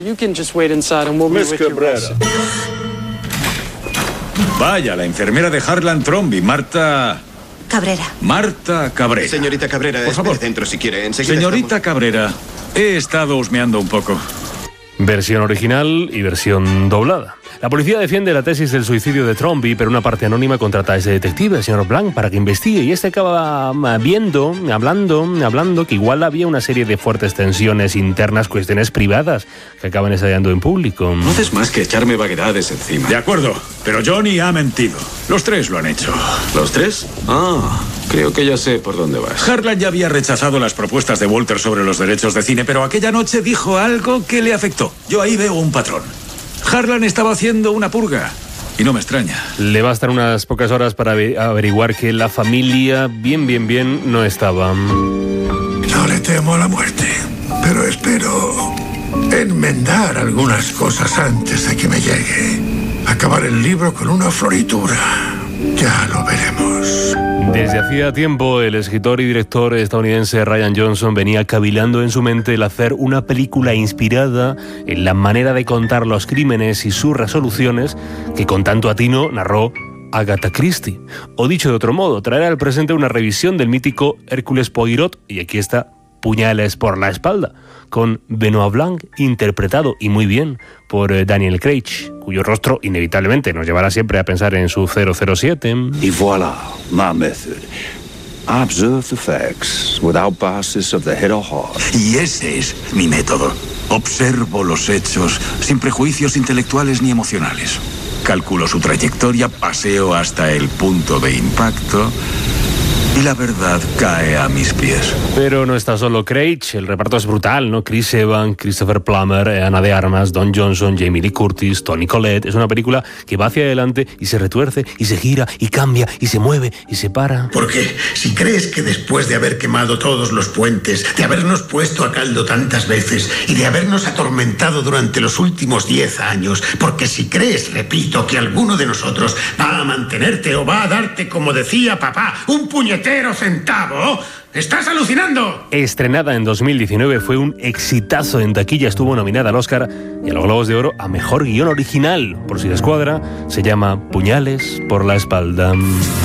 You can just wait inside and we'll be with you. Vaya, la enfermera de Harlan Trombi, Marta Cabrera. Señorita Cabrera, por favor, dentro si quiere. Enseguida señorita estamos. Cabrera, he estado husmeando un poco. Versión original y versión doblada. La policía defiende la tesis del suicidio de Trombi, pero una parte anónima contrata a ese detective, el señor Blanc, para que investigue. Y este acaba hablando que igual había una serie de fuertes tensiones internas, cuestiones privadas, que acaban estallando en público. No haces más que echarme vaguedades encima. De acuerdo, pero Johnny ha mentido. Los tres lo han hecho. ¿Los tres? Creo que ya sé por dónde vas. Harlan ya había rechazado las propuestas de Walter sobre los derechos de cine, pero aquella noche dijo algo que le afectó. Yo ahí veo un patrón. Harlan estaba haciendo una purga. Y no me extraña. Le bastan unas pocas horas para averiguar que la familia bien no estaba. No le temo a la muerte, pero espero enmendar algunas cosas antes de que me llegue. Acabar el libro con una floritura. Ya lo veremos. Desde hacía tiempo, el escritor y director estadounidense Rian Johnson venía cavilando en su mente el hacer una película inspirada en la manera de contar los crímenes y sus resoluciones que con tanto atino narró Agatha Christie. O dicho de otro modo, traer al presente una revisión del mítico Hércules Poirot, y aquí está Puñales por la espalda, con Benoit Blanc interpretado, y muy bien, por Daniel Craig, cuyo rostro inevitablemente nos llevará siempre a pensar en su 007. Y voilà, my method. I observe the facts without biases of the head or heart. Y ese es mi método. Observo los hechos sin prejuicios intelectuales ni emocionales. Calculo su trayectoria, paseo hasta el punto de impacto y la verdad cae a mis pies. Pero no está solo Craig, el reparto es brutal, ¿no? Chris Evans, Christopher Plummer, Ana de Armas, Don Johnson, Jamie Lee Curtis, Toni Collette. Es una película que va hacia adelante y se retuerce y se gira y cambia y se mueve y se para. Porque si crees que después de haber quemado todos los puentes, de habernos puesto a caldo tantas veces y de habernos atormentado durante los últimos 10 años, porque si crees, repito, que alguno de nosotros va a mantenerte o va a darte, como decía papá, un puñetero centavo, ¡estás alucinando! Estrenada en 2019, fue un exitazo en taquilla, estuvo nominada al Oscar y a los Globos de Oro a Mejor Guión Original. Por si la escuadra, se llama Puñales por la espalda.